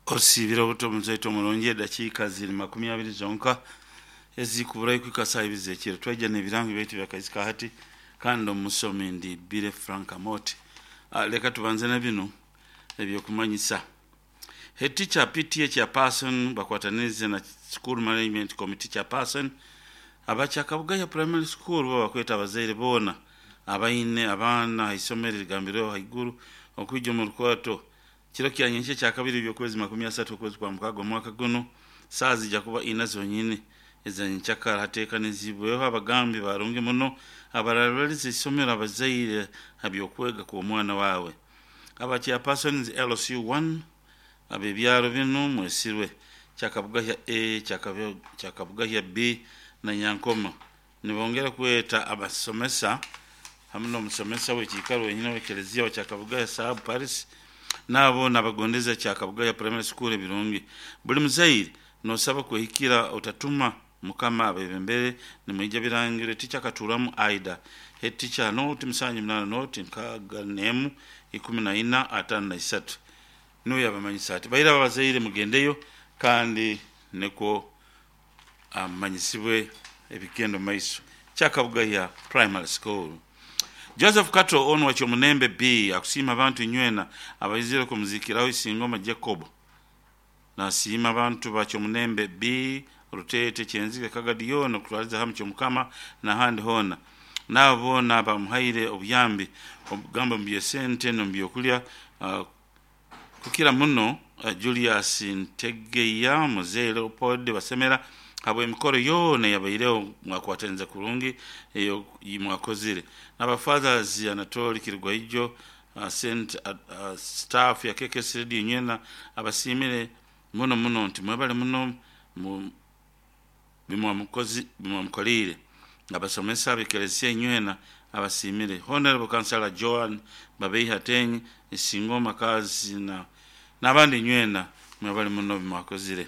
osibira obuto muzaito mulungi eddakiika ziri 20 zonka ezikubulayo kwikasa ibize ekiro twajja n'ebirango byaitu bya kaisi kahati kandi omusomi ndi Bire Frank Amote. Leka tubanze na bino ebyokumanyisa. Head teacher PTA chairperson bakwatanize na school management committee chairperson abachakabugaya primary school bakweta abazaire bona abaine abana isomero ligambiro haiguru okwijja mu rukwato kiro kyanyenshe kyakabiri byokwezi 13 okwezi kwa mukago mwaka guno saazi jakuba inazo nyine ezanchakara hateka nizibweho abagambi barunge muno abaralize isomero abazaire abyokwega ku mwana wawe aba chairpersons LC1 abebyaro bino mwesirwe cyakabugaya A cyakabugaya B na Nyankoma nibongera kweta abasomesa hamwe n'omusomesa w'ekikaro wenyine w'ekelezia wa cyakabugaya Sahab Paris nabo nabagondeza cyakabugaya primary school ebirungi buli muzaire no saba kwehikira utatuma mukama abebembere nimwijja birangire teacher katuramu Aida head teacher note msanyi mnana note nkaga nemu 14 no yabamanyisa ati bayira abazaire mugendeyo kandi neko amanyisibwe ebikendo maiso cyakabugaya primary school. Joseph Kato on wacho munembe B akusima abantu nywena abayizire ku muzikiraho isingoma Jacob na sima abantu bacho munembe B rutete cyenzike kagadiyo no kutwaliza hamcyo mukama na hand hona nabo nabamuhaire obuyambi obugamba mbiye sente no mbiyo kulya kukira muno Julius Ntegeya Muzee Leopold basemera abo emikoro yone yabaireo mwakwatenza kurungi eyo yimwakozire n'abafathers Anatoli Kirigwaijo staff ya KKSD nyena abasimire muno nti mwebale muno bimwamukolire abasomesa bekelezia nyena abasimire Honorable Councillor Joan Babeihatenyi isingoma kazi n'abandi nywena mwebale muno bimwakozire.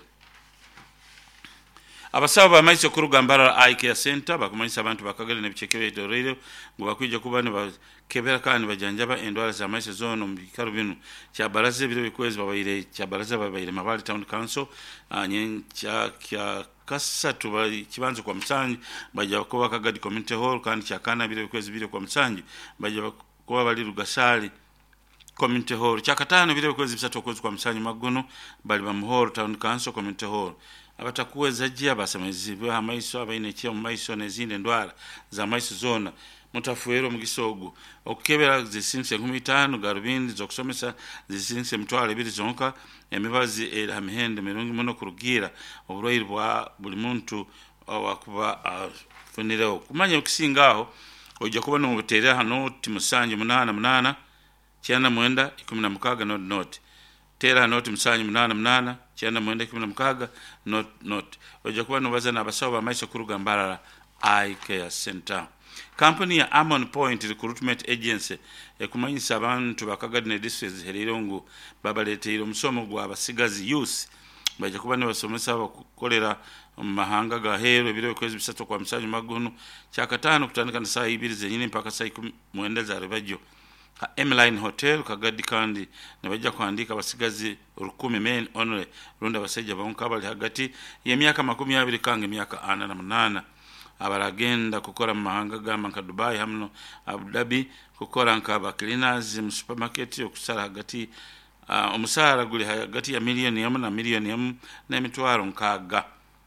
Abasaba bamaiso kurugambara Eye Care Center bakumanyisa abantu bakagale nebichekebe dorero ngo bakwije kuba ne bakebera kandi bajanjaba endwara za maiso zono mu bikaro bino cya baraze biro bikwezi babayire cya baraze babayire Mabale Town Council nyencha kya kasatu bali kibanzo kwa Msanji bajja ko bakagadi community hall kandi cyakana biro bikwezi biro kwa Msanji bajja ko bali Rugasali community hall cyakatano biro bikwezi bisatu okwezi kwa Msanji magono bali ba Muhoro Town Council community hall abatakuweza jia basamezi bwa amaiso abaine kya maiso nezinde ndwara za maiso zona mutafuero mugisogo okebera zisinse 15 garubindi zokusomesa zisinse mtwale biri zonka emibazi hamihende mirungi muno kurugira oburwaire bwa buli muntu wakuba funireo kumanya okusingaho ojja kubona obuterera hano timusanje 88 cyana mwenda 16 note tera note msanyi 88 cyana mwenda 16 note ojja kuba nobaza n'abasawo bamaiso kurugambara Eye Care Center. Company ya Amon Point Recruitment Agency ekumanyisa abantu bakagadine districts herirongo babaleteero musomo gwa basigazi youth bajja kuba ne basomesa bakolera mahanga ga hero ebiro kwezi bisatu kwa Msanyi magono cyakatano kutandika na saa 2 zenyine mpaka saa 10 za rebajo Emeline Hotel kagadi kandi nabajja kwandika basigazi 10 men only runda basajja bonka bali hagati y'emyaka 20 kange myaka 48 abaragenda kukora mu mahanga gama nka Dubai hamno Abu Dhabi kukora nka cleaners mu supermarket okusala hagati omusara guli hagati ya milioni yamu na milioni yamu n'emitwaro nkaga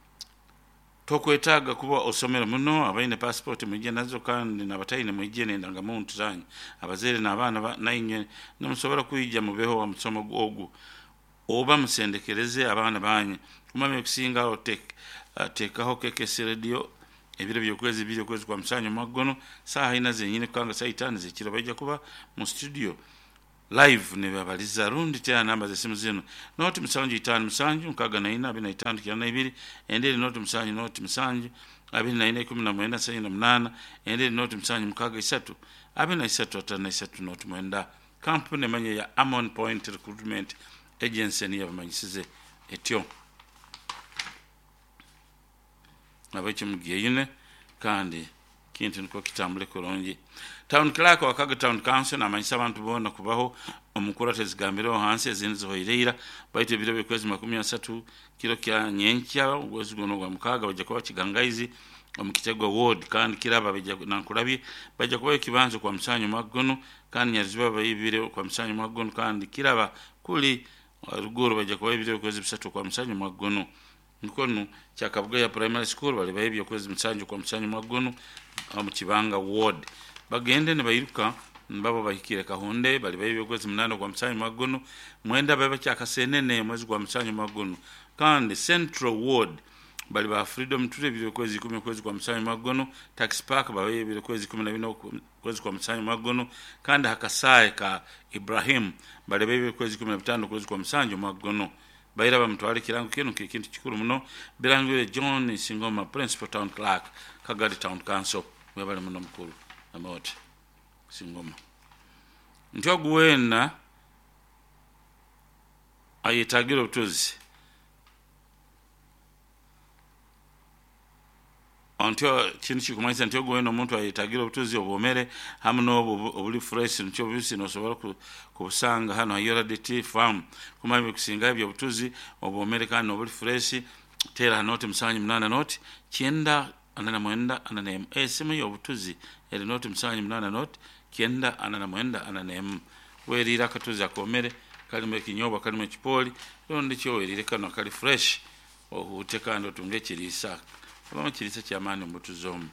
tokwetaga kuba osomero muno abaine passport mujje nazo kandi nabataine mujje nendanga muntu zanyi abazere n'abana nainye nomusobora kuyija mubeho wa musomo ogu oba musendekereze abana banye kumame kusinga otekaho KKS radio ebiro byokwezi biro kwezi kwa Msanyi magono saa haina zenyine kanga saa 5 zekiro bajja kuba mu studio live ne babaliza rundi tya namba za simu zino note Msanji 5 Msanji nkaga na 4 abina 5 kyana 2 endele note Msanji abina 4 10 saa 8 endele note Msanji mkaga 3 abina 3 atana 3 note mwenda company manye ya Amon Point Recruitment Agency ni yabamanyisize etyo abache mugiye yine kandi kintu niko kitambule kurungi. Town clerk wa Kaga Town Council amanyisa abantu bonna kubaho omukuru atezigambiraho hansi ezindi zihoireira baite biro by'okwezi 13 kilo kya nyenkya ogwezi guno gwa mukaga bajja kuba kigangaizi omukitego ward kandi kiraba bajja nankulabye bajja kuba ekibanzo kwa msanyu magono kandi nyaziba bayibire kwa msanyu magono kandi kiraba kuli ruguru bajja kuba ibiro by'okwezi 3 kwa msanyu magono nkono kyakabuga ya primary school bali bayibye okwezi msanyu kwa msanyu magono mu Kibanga ward bagende ne bayiruka mbabo bahikire kahonde bali bayibye okwezi 8 kwa msanyu magono mwenda baba kyakasenene mwezi kwa msanyu magono kandi Central ward bali ba Freedom tule bile kwezi 10 kwezi kwa msanyu magono Tax Park bawe bile kwezi 14 kwezi kwa msanyu magono kandi Hakasaye ka Ibrahim bali bile kwezi 15 kwezi kwa msanyu magono baira ba mtwali kirango kino kintu kikuru muno Birangire John Singoma Principal Town Clerk Kagadi Town Council we bali muno mukuru amote Singoma ntyo guwena ayitagira obutuzi antyo kintu kikumanyisa ntyo gweno omuntu ayitagira obutuzi obumere hamno obuli fresh ntyo bisi no sobola kubusanga hano Yoraditi farm kumanye kusinga ebyo obutuzi obumere kandi obuli fresh tera note msanyu 8 note kienda anana mwenda anana esimu yobutuzi eri note msanyu 8 note kienda anana mwenda anana werira katuzi akomere kalime kinyoba kalime kipoli ndi cyo werire kano kali fresh ohutekando tunge kirisa Kama kirisa kyamani mbutuzomu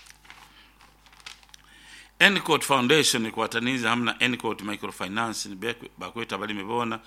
Endcourt Foundation ikwataniza hamna Endcourt Microfinance bakweta bali mibona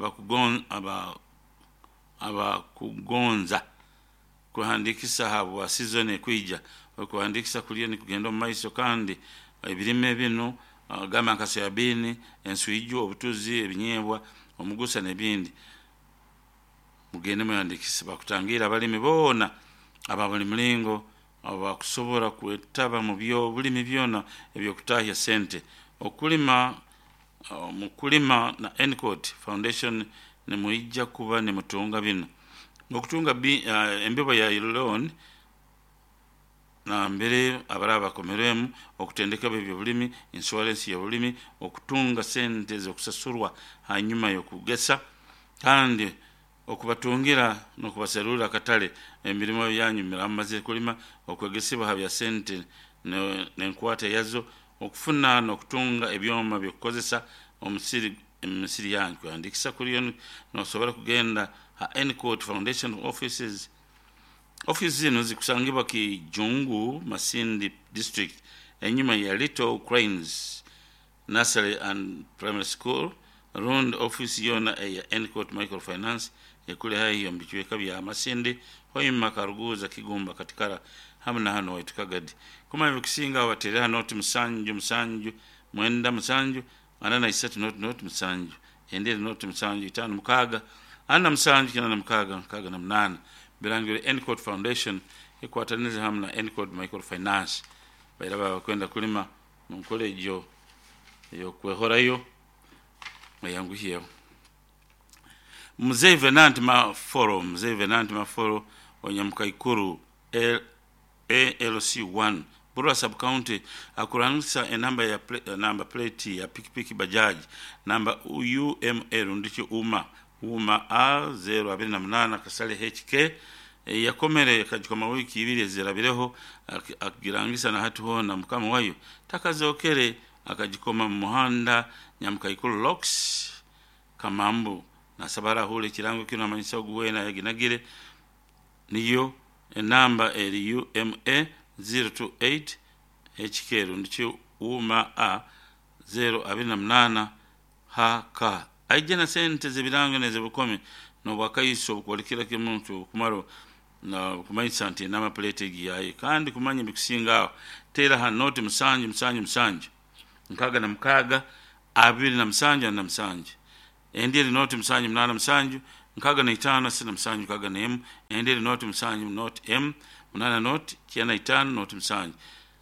abakugonza kuhandikisa habo wa season ekwija kuhandikisa kuliye ni kugenda mu maiso kandi ebirime bino gama nkase yabini ensuijo obutuzi ebinyebwa omugusa nebindi mugende mwandikisa bakutangira bali mibona ababali mlingo abakusobora kwetaba mu byo bulimi byona ebyo kutahya sente okulima mukulima na Endcourt Foundation ne muijja kuba ne mutunga bino okutunga embeba ya loan na mbere abaraba komeremu okutendeka bebyo bulimi insurance ya bulimi okutunga sente zokusasurwa hanyuma yokugesa kandi okubatungira no kubaserura katale emirimo yanyumira amaze kulima okwegesibwa habya sente n'enkwate yazo okufuna no kutunga ebyoma byokozesa omusiri yanyu kwandikisa kuliyo no sobora kugenda ha Endcourt Foundation offices zino zikusangibwa ki Jungu Masindi district enyuma ya Little Cranes Nursery and Primary School round office yona ya Endcourt Microfinance ekule hayo mbichweka bya Masindi hoyima karuguza Kigumba katikara hamna hano waitukagadi kuma bikisinga waterera noti msanju mwenda msanju anana isatu noti msanju endele noti msanju itano mukaga ana msanju kina na mukaga na mnana Birangire Endcourt Foundation ikwataniza hamna Endcourt Microfinance bairaba kwenda kulima mu college yo kwehorayo mayangu hiyo Mzee Venant Maforo Onyamukaikuru ALC1 Burura sub county akurangisa enamba ya number plate ya pikipiki bajaji namba UML ndicho uma A028 kasale HK yakomere kajikoma wiki ibiri zirabireho akirangisa na hatu ho na mukama wayo takazokere akajikoma mu muhanda Nyamukaikuru locks Kamambu na sabara hule kirango kino amanyisa oguwena yaginagire niyo enamba LUMA 028 HK ndicho uma A028 HK aijena sente zebirango neze bukome no bwakaiso bukolikira kimuntu kumaro na kumanyisa anti nama plate giyaye kandi kumanya bikusinga tera ha note msanju nkaga na mkaga abiri na msanju endele note msanju mnana msanju nkaga na itana sina msanju kaga na M endele note msanju note M mnana note kiana itana note msanju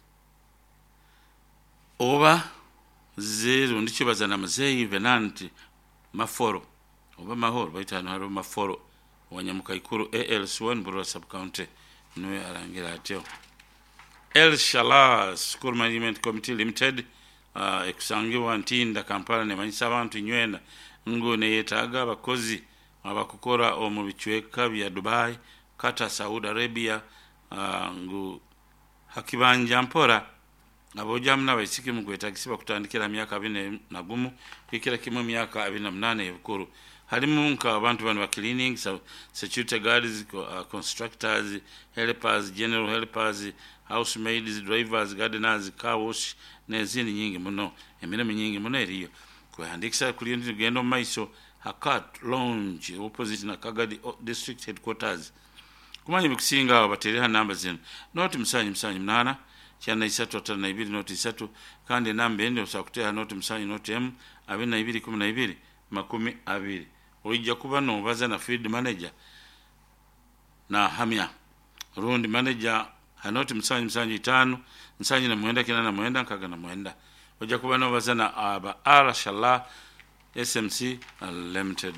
oba zero ndicho bazana Mzee Venant Maforo oba mahoro baitana haro Maforo Wanyamukaikuru ALC1 Burura sub county niwe arangira atyo El Shala School Management Committee Limited ekusangibwa Ntinda Kampala nemanyisa abantu nywena ngo neyetaaga abakozi abakukora omu bichweka bya Dubai, Qatar, Saudi Arabia, ngu hakibanja mpora abojamu n'abaisiki mu kwetagisibwa kutandikira myaka 21 kwikira kimu myaka 28 ebukuru. Halimu nka abantu bano ba cleaning, security guards, constructors, helpers, general helpers, housemaids, drivers, gardeners, car wash n'ezindi nyingi muno, emirimo nyingi muno eriyo. Kwandikisa kuli ngendo maiso Hakat Lounge opposite na Kagadi District Headquarters. Kumanyi bikusinga abaterera namba zino. Noti musanyi mnana cyana 332 noti 3 kandi namba ende osakuteha noti musanyi noti M 2212 20. Oijja kuba no baza na field manager na hamya round manager hanoti musanyi 5 musanyi na mwenda kina na mwenda nkaga na mwenda. Oijja kuba no baza na aba Al Shala SMC Limited.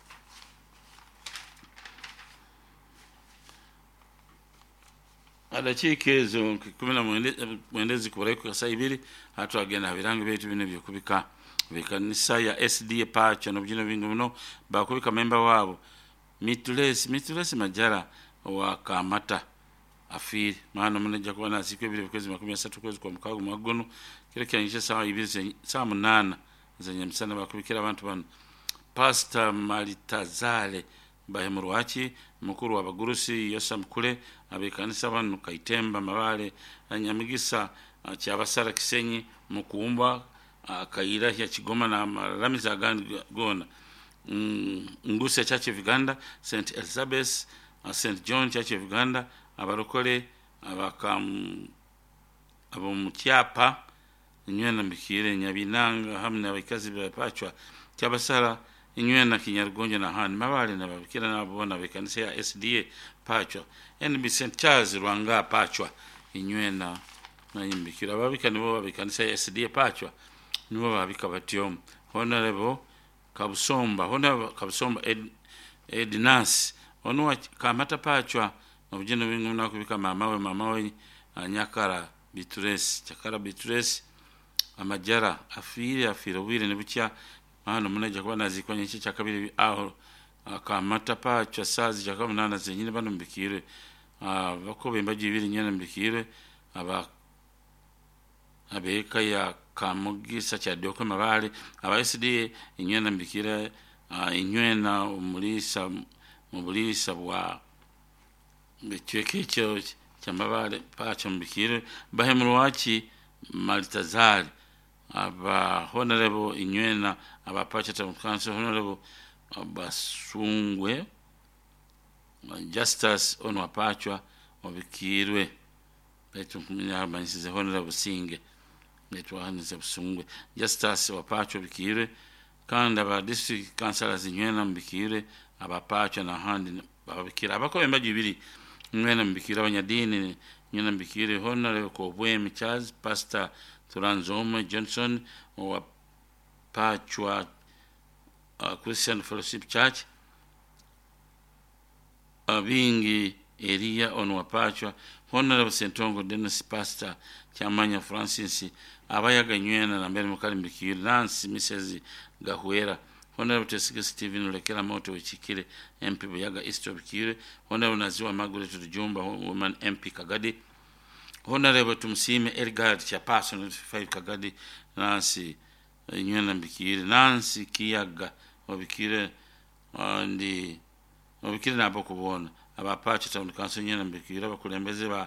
Adachikezo 10 mwendezi kubareko kasayibiri hatu agenda habirangi betu bine byokubika bekanisa ya SDA patch no bino bingi muno bakubika member wabo Mitulesi Majara wa Kamata afiri maana manager kwa na siku ebire kwezi 13 kwezi kwa mukago magono kile kyanyisha sawa ibiri saa 8 zenye msana bakubikira abantu bano. Pastor Malitazale Bahemurwachi mukuru wa bagurusi Yosa Mkule abekanisa bano Kaitemba Mabale Nyamigisa cyabasara Kisenyi mukumba Kaira ya Kigoma na Ramiza Gona Nguse Church of Uganda, St. Elizabeth, St. John Church of Uganda, abarokole abumutyapa inywena mbikire Nyabinanga hamwe abikazi bapachwa cyabasara inywena Kinyarugonje na handi Mabale na babikira nabona bekanisa ya SDA pachwa NB St. Charles Rwanga pachwa inywena na nyimbikira babikani bo babikanisa ya SDA pachwa nibo babika batyo. Honorable Kabusomba Edinas onwa Kamata pachwa obujeno bingu nakubika mama we Nyakara Chakara Bitres amajara afirobire nebukya hano munaje kuba nazikonye iki cyakabiri aho Kamata pachwa sazi cyaka 8 zenyine bano mbikire bakobemba gibiri nyene mbikire abeka ya Kamugisa cha Doko Mabale aba SDA inywena mbikira inywena umulisa bwa becweke cyo cyamabale pacha mbikire Bahemurwachi Malitazali aba honorable inywena aba pacha tamukanso honorable Basungwe Justice onwa pachwa obikirwe betu kumenya abanisize honorable Singe netwahanize Busungwe Justice wapacho bikire kandi aba district councilors inywena mbikire abapacho na handi babikira abakobemba gibiri inywena mbikire abanyadini inywena mbikire honorable Kobwemi Charles Pastor Turanzoma Johnson wa pachwa Christian Fellowship Church abingi area onwa pachwa honorable Sentongo Dennis Pastor Chamanya Francis abayaga nywena na mbere mukali mbikire Nancy Mrs. Gahuera honorable Tesike Steven Lekera Moto wechikire MP Buyaga East Bikire honorable Naziwa Margaret Jumba woman MP Kagadi honorable Tumsime Elgard Chapaso 5 Kagadi Nancy nywena mbikire Nancy Kiyaga obikire ndi obikire nabo kubona abapacha town council nywena mbikire abakulembeze ba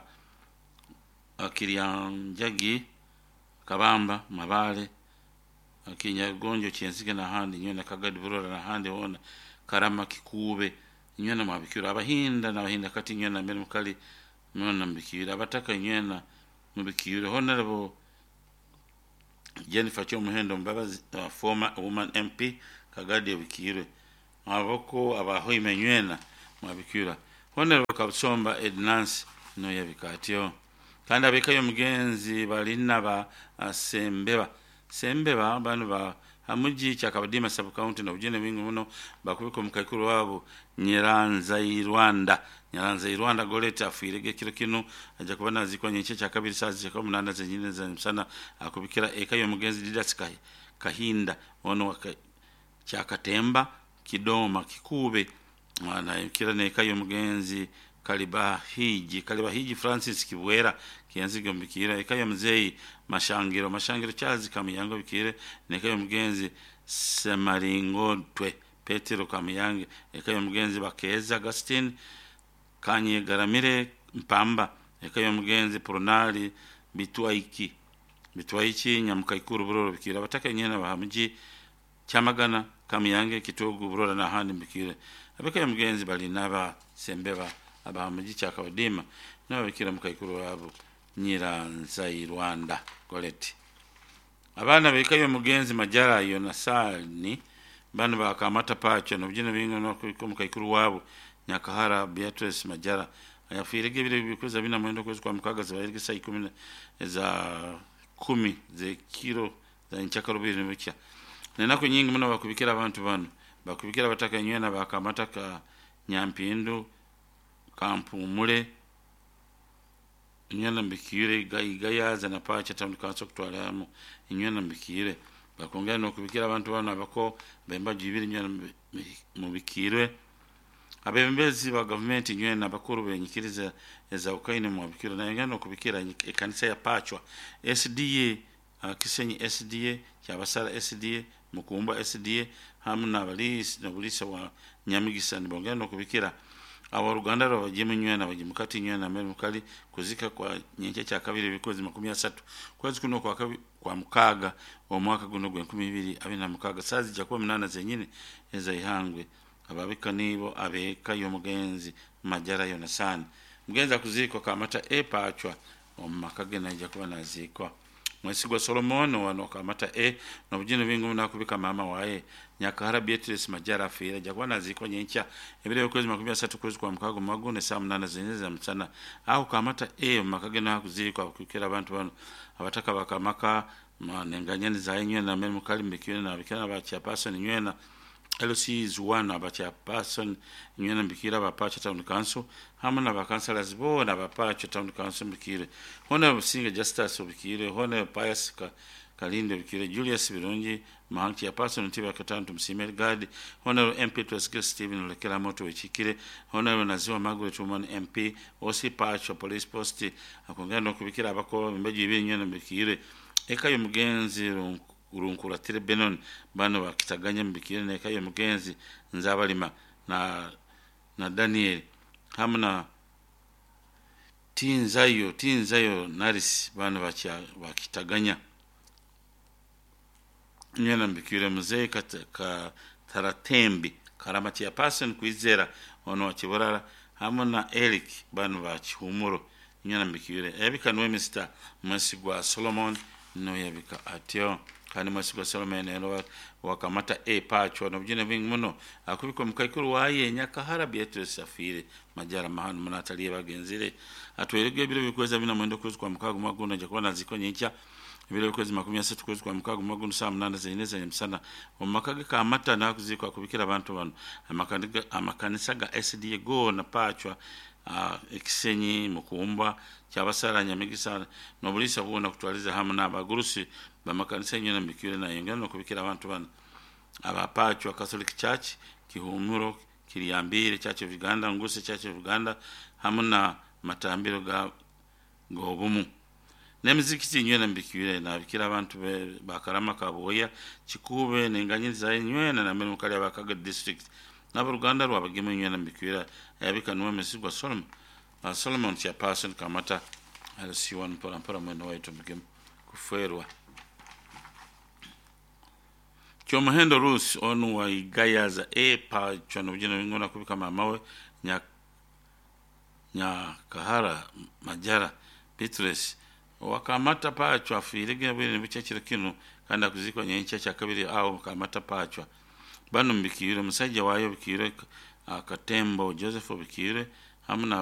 Kirianjagi Kabamba Mabale Kinyarugonje Kyenzige na handi nywena Kagadi Burora na handi ona Karama Kikube nywena mabikira abahinda na abahinda kati nywena mbere mukali nywena mbikira abataka nywena mubikire honorable Jennifer Chomuhendo Mbabazi former woman MP Kagadi bikire abako abahoime nywena mabikira honorable Kabusomba Ednance no yabikatyo kandi abekayo mugenzi balina ba Sembeba bano ba hamuji Chakabadima sub county na ujine wingu muno bakubiko mkaikuru wabo Nyiranza Rwanda goleti afirege kilo kinu aja kubana ziko nyenche cha kabiri sazi cha 18 zenyine za msana akubikira ekayo mugenzi Didas Kahinda ono Chakatemba Kidoma Kikube na kila ekayo mugenzi Kalibahiji Francis Kibwera kianzigo mbikira ekayo mzei Mashangiro Charles Kamiyango bikire nekayo mugenzi Semaringotwe Petero Kamiyange ekayo mugenzi Bakeza Agustin Kanye Garamire Mpamba ekayo mugenzi Pronali Bitwaiki Nyamukaikuru Buroro bikira bataka nyena bahamji Chamagana Kamiyange Kitogu Buroro na handi bikire abekayo mugenzi bali naba sembeba abahamji Chakabadima na bikira mukaikuru wabo Nyiranza Rwanda goleti abana bekayo mugenzi Majara Yonasani bana bakamata pacho no byine bingo no mukaikuru wabo Nyakahara Beatrice Majara ayafirege bire bikoza bina mwendo kwezi kwa mukagaza bayirige sai 10 za 10 ze kilo za nchakarubiri n'bucya nenako nyingi muno bakubikira abantu bano bakubikira bataka nywena bakamata ka Nyampindu Kampumule inyana mbikire gayaza na pacha town council kutwalamo inyana mbikire bakongera no kubikira abantu bano abako bemba jibiri inyana mubikire abembezi ba government inyana bakuru benyikiriza eza ukaine mu bikira na ngano kubikira ekanisa ya Pachwa SDA kisenyi SDA cyabasara SDA mukumba SDA hamuna abalisi na bulisa wa Nyamigisa nibongera no kubikira awa Ruganda rwabajime nywena bajimukati nywena mbere mukali kuzika kwa nyenche cha kabiri bikozi 13 kwezi kuno kwa mukaga wa mwaka guno gwe 2022 mukaga sazi ja 18 zenyine eza ihangwe ababika nibo abeka yo mugenzi Majara Yonasani mugenzi akuziko kamata Pachwa omakage naija kuba naziko Mwesigwa Solomon wano kamata no bujino bingu nakubika mama wae Nyakahara Beatrice Majara afira jakwa naziko nyencha ebire kwezi 13 kwezi kwa mukago magune saa 8 zeneza mchana au kamata makage nakuziko kukira abantu bano abataka bakamaka manenganyani za yenyewe na memu kali mbikiwe na bikana ba chairperson nywena LC is one aba chairperson nywena mbikira ba Pacha Town Council hamana ba councillors bo na ba Pacha Town Council mbikire hona singa justice mbikire hona Pius Kalinde mbikire Julius Birungi mahanki chairperson tiba katantu msimel guard hona MP to Steven Lekela moto wechikire hona naziwa Margaret Woman MP osi Pacha police post akongana kubikira abako mbeji ibi nywena mbikire ekayo mugenzi urunkura tire Benon bano bakitaganya mbikire na ekayo mugenzi Nzabalima na Daniel hamna tinzayo Naris bano bakitaganya nyana mbikire muzee ka Taratembi Karamati ya person kwizera ono wakiborara hamna Eric bano bakihumuro nyana mbikire ebikanwe Mr. Mwesigwa Solomon no yabika atyo kandi Mwesigwa Solomon ero wakamata Pachwa no byine bingi muno akubiko mukaikuru waye Nyakahara Beatrice afire Majara mahanu munataliye bagenzire atwerege bire bikweza bina mwendo kwezi kwa mukago maguna je kubona ziko nyicha bire bikwezi 13 kwezi kwa mukago maguna saa 8 zeneza nyamsana omakage kamata nakuziko akubikira abantu bano amakanisa ga SDA go na Pachwa ekisenyi mukumba cyabasara Nyamigisa no bulisa kubona kutwaliza hamwe n'abagurusi bamakanisa nyina mbikire na yengana no kubikira abantu bana Pachwa Catholic Church Kihumuro Kiriyambire Church of Uganda Nguse Church of Uganda hamwe na matambiro ga gobumu nemizikiti nyina mbikire na bikira abantu bakarama kaboya Kikube nenganyiriza nywena na mbere mukali abakaga district n'abaruganda rwabageme nyina mbikira yabikanwa Mwesigwa Solomon ya person kamata LC1 mpora mwendo wetu mbigem kuferwa Chomuhendo Rus onu wa igayaza Pachwa no bujino bingona kubika mamawe Nyakahara Majara Beatrice wakamata Pachwa afirege bine bicyakira kino kandi akuziko nyencha cya kabiri aho kamata Pachwa bano mbikire musajja wayo bikire Katembo Joseph bikire hamuna